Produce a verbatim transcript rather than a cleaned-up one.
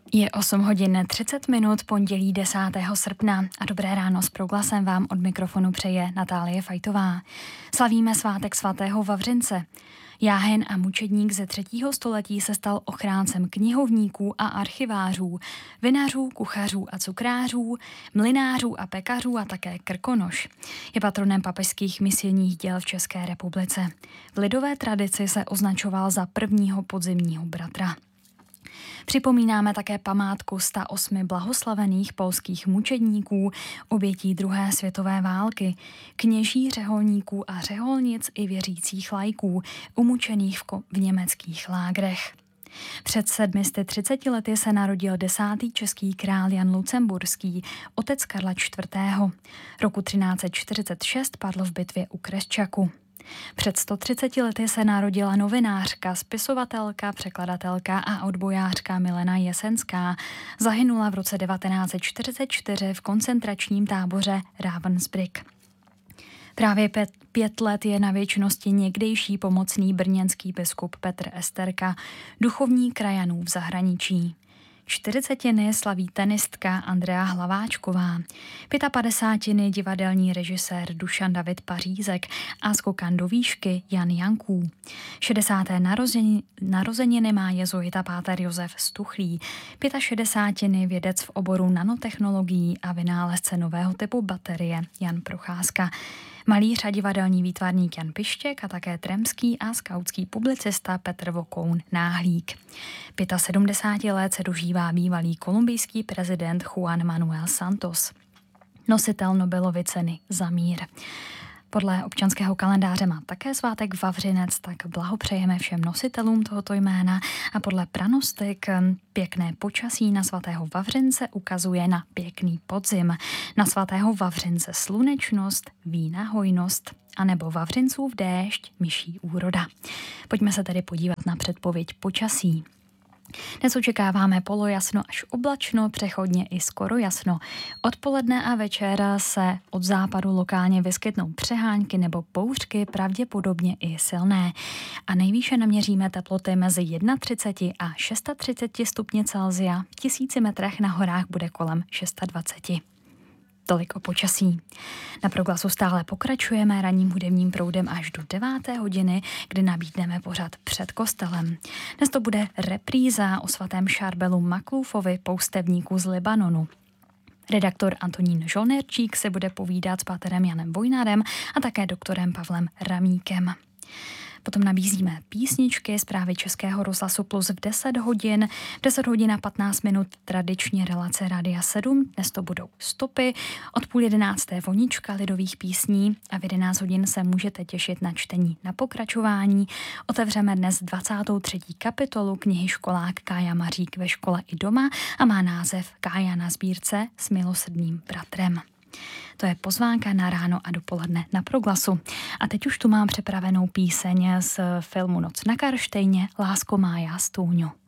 Je osm hodin třicet minut, pondělí desátého srpna a dobré ráno s proglasem vám od mikrofonu přeje Natálie Fajtová. Slavíme svátek svatého Vavřince. Jáhen a mučedník ze třetího století se stal ochráncem knihovníků a archivářů, vinařů, kuchařů a cukrářů, mlynářů a pekařů a také krkonoš. Je patronem papežských misijních děl v České republice. V lidové tradici se označoval za prvního podzimního bratra. Připomínáme také památku sto osm blahoslavených polských mučedníků, obětí druhé světové války, kněží, řeholníků a řeholnic i věřících laiků, umučených v, ko- v německých lágrech. Před sedmi třiceti lety se narodil desátý český král Jan Lucemburský, otec Karla čtvrtého. Roku třináct set čtyřicet šest padl v bitvě u Kresčaku. Před sto třiceti lety se narodila novinářka, spisovatelka, překladatelka a odbojářka Milena Jesenská. Zahynula v roce devatenáct set čtyřicet čtyři v koncentračním táboře Ravensbrück. Právě pět, pět let je na věčnosti někdejší pomocný brněnský biskup Petr Esterka, duchovní krajanů v zahraničí. čtyřicetiny slaví tenistka Andrea Hlaváčková, padesátiny divadelní režisér Dušan David Pařízek a skokan do výšky Jan Janků. šedesáté narozeniny, narozeniny má jezuita páter Josef Stuchlý, šedesátiny vědec v oboru nanotechnologií a vynálezce nového typu baterie Jan Procházka. Malíř a divadelní výtvarník Jan Pištěk a také tremský a skautský publicista Petr Vokoun Náhlík. sedmdesáti pěti let se dožívá bývalý kolumbijský prezident Juan Manuel Santos, nositel Nobelovy ceny za mír. Podle občanského kalendáře má také svátek Vavřinec, tak blahopřejeme všem nositelům tohoto jména a podle pranostek pěkné počasí na svatého Vavřince ukazuje na pěkný podzim. Na svatého Vavřince slunečnost, vína hojnost a nebo Vavřincův déšť, myší úroda. Pojďme se tedy podívat na předpověď počasí. Dnes očekáváme polojasno až oblačno, přechodně i skoro jasno. Odpoledne a večer se od západu lokálně vyskytnou přehánky nebo bouřky, pravděpodobně i silné. A nejvýše naměříme teploty mezi třiceti jedním a třiceti šesti stupni Celsia. V tisíci metrech na horách bude kolem dvacet šest. Tolik o počasí. Na proglasu stále pokračujeme ranním hudebním proudem až do deváté hodiny, kdy nabídneme pořad Před kostelem. Dnes to bude repríza o svatém Šarbelu Maklúfovi, poustevníku z Libanonu. Redaktor Antonín Žolnérčík se bude povídat s páterem Janem Vojnarem a také doktorem Pavlem Ramíkem. Potom nabízíme písničky, zprávy Českého rozhlasu Plus v deset hodin, v deset hodin a patnáct minut tradičně relace Rádia sedm, dnes to budou stopy, od půl jedenácté vonička lidových písní a v jedenáct hodin se můžete těšit na čtení na pokračování. Otevřeme dnes dvacátou třetí kapitolu knihy Školák Kája Mařík ve škole i doma a má název Kája na sbírce s milosrdným bratrem. To je pozvánka na ráno a dopoledne na proglasu. A teď už tu mám připravenou píseň z filmu Noc na Karštejně, Lásko má já stůňu.